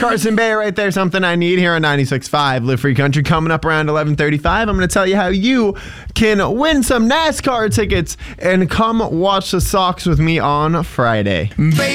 Carson Bay right there, something I need here on 96.5 Live Free Country. Coming up around 11:35, I'm going to tell you how you can win some NASCAR tickets and come watch the Sox with me on Friday.